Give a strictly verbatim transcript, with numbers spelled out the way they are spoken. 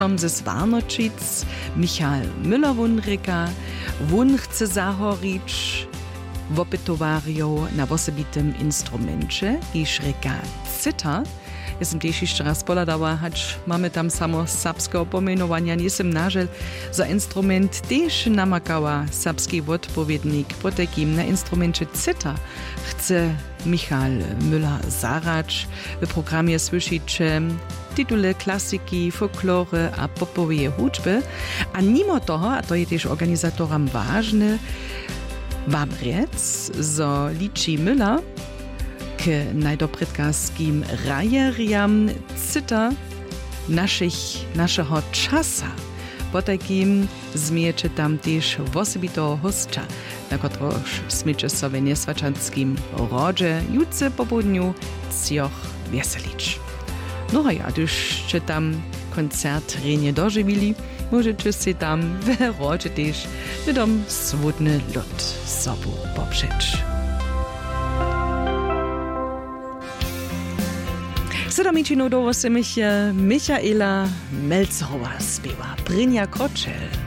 ze Svarnočic, Michal Müller-Wunrika, wun chce zahorić wopytowario na osobitym instrumencie, iż reka cyta. Jestem też jeszcze raz poladała, choć mamy tam samo serbskie pomenowania, nisem nażel za instrument też namakała serbski odpowiednik, po takim na instrumencie cyta chce Michal Müller-zarać. W programie słyszycie tytuły klasyki, folklory a popowie hudźby, a mimo toho, a to je też organizatorom ważne, wam rec, zo liczy Müller k najdopredkarskim rajeriam cyta naszych, naszego czasa. Po takim zmiecie tam też osobitego hostia, na którego smycie sobie nieswaczanskim rodzie jutce po południu cioch weselić. No a ja, już tam koncert nie dożywili, możecie się tam w rodzie też wiadom swódny lud sobu poprzeć. Sedamičinu do osemiche Michaela Melzerowa spiewa Brynja Kočel.